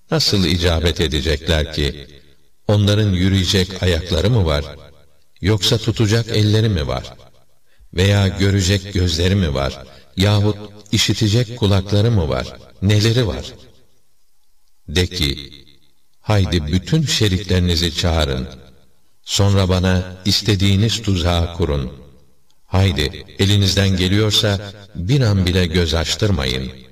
Nasıl icabet edecekler ki? Onların yürüyecek ayakları mı var? Yoksa tutacak elleri mi var? Veya görecek gözleri mi var? Yahut işitecek kulakları mı var? Neleri var? De ki, haydi bütün şeriklerinizi çağırın. Sonra bana istediğiniz tuzağı kurun. Haydi, elinizden geliyorsa bir an bile göz açtırmayın.